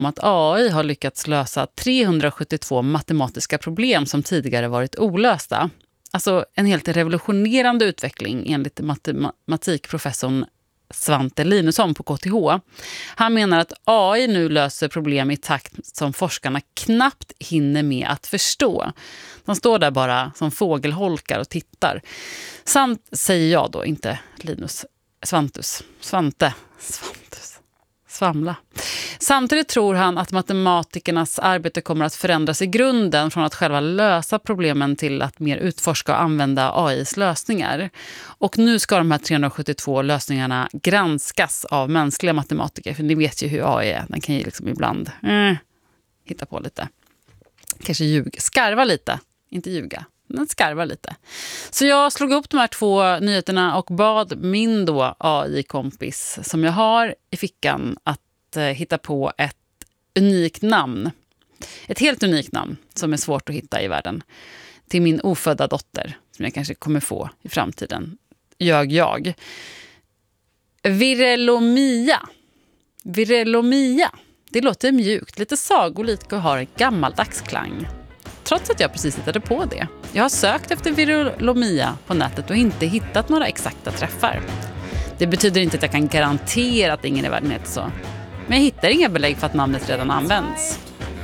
om att AI har lyckats lösa 372 matematiska problem som tidigare varit olösta. Alltså en helt revolutionerande utveckling enligt matematikprofessorn Svante Linusson på KTH. Han menar att AI nu löser problem i takt som forskarna knappt hinner med att förstå. De står där bara som fågelholkar och tittar. Samt säger jag då, inte Linus, Svamla. Samtidigt tror han att matematikernas arbete kommer att förändras i grunden från att själva lösa problemen till att mer utforska och använda AIs lösningar. Och nu ska de här 372 lösningarna granskas av mänskliga matematiker. För ni vet ju hur AI är. Den kan ju liksom ibland hitta på lite. Kanske skarva lite. Inte ljuga. Men skarva lite. Så jag slog upp de här 2 nyheterna och bad min då AI-kompis som jag har i fickan att hitta på ett unikt namn. Ett helt unikt namn som är svårt att hitta i världen. Till min ofödda dotter som jag kanske kommer få i framtiden. Jag. Virelomia. Det låter mjukt, lite sagolikt och har en gammaldags klang. Trots att jag precis hittade på det. Jag har sökt efter virelomia på nätet och inte hittat några exakta träffar. Det betyder inte att jag kan garantera att ingen i världen heter så. Men jag hittar inga belägg för att namnet redan används.